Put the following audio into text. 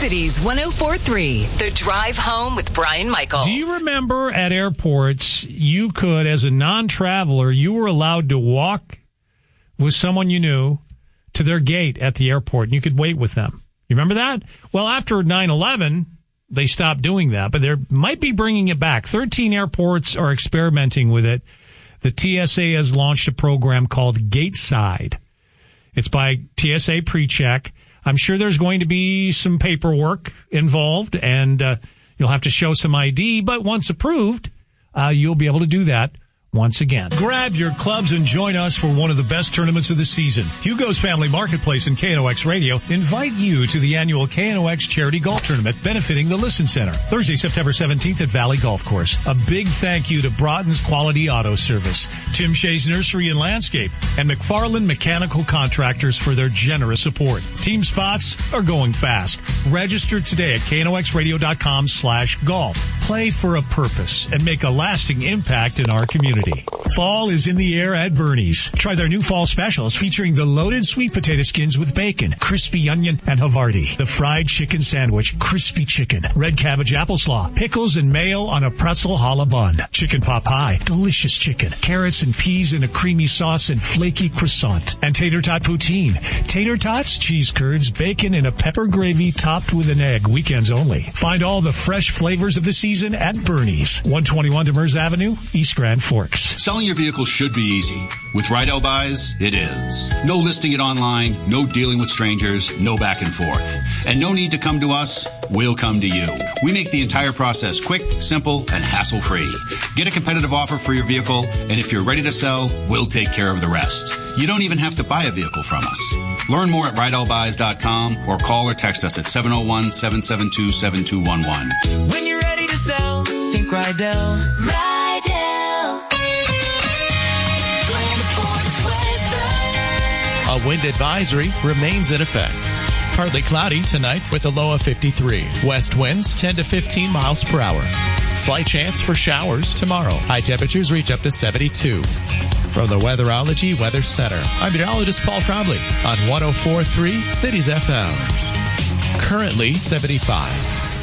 Cities 104.3, The Drive Home with Brian Michaels. Do you remember at airports, you could, as a non-traveler, you were allowed to walk with someone you knew to their gate at the airport, and you could wait with them? You remember that? Well, after 9/11, they stopped doing that, but they might be bringing it back. 13 airports are experimenting with it. The TSA has launched a program called Gateside. It's by TSA PreCheck. I'm sure there's going to be some paperwork involved, and you'll have to show some ID, but once approved, you'll be able to do that once again. Grab your clubs and join us for one of the best tournaments of the season. Hugo's Family Marketplace and KNOX Radio invite you to the annual KNOX Charity Golf Tournament benefiting the Listen Center. Thursday, September 17th at Valley Golf Course. A big thank you to Broughton's Quality Auto Service, Tim Shea's Nursery and Landscape, and McFarland Mechanical Contractors for their generous support. Team spots are going fast. Register today at knoxradio.com/golf. Play for a purpose and make a lasting impact in our community. Fall is in the air at Bernie's. Try their new fall specials featuring the loaded sweet potato skins with bacon, crispy onion, and Havarti. The fried chicken sandwich, crispy chicken, red cabbage applesauce, pickles and mayo on a pretzel challah bun, chicken pot pie, delicious chicken, carrots and peas in a creamy sauce and flaky croissant, and tater tot poutine. Tater tots, cheese curds, bacon, and a pepper gravy topped with an egg. Weekends only. Find all the fresh flavors of the season at Bernie's. 121 Demers Avenue, East Grand Forks. Selling your vehicle should be easy. With Rydell Buys, it is. No listing it online, no dealing with strangers, no back and forth. And no need to come to us, we'll come to you. We make the entire process quick, simple, and hassle-free. Get a competitive offer for your vehicle, and if you're ready to sell, we'll take care of the rest. You don't even have to buy a vehicle from us. Learn more at RydellBuys.com or call or text us at 701-772-7211. When you're ready to sell, think Rydell. Rydell. A wind advisory remains in effect. Partly cloudy tonight with a low of 53. West winds 10 to 15 miles per hour. Slight chance for showers tomorrow. High temperatures reach up to 72. From the Weatherology Weather Center, I'm meteorologist Paul Trombley on 104.3 Cities FM. Currently 75.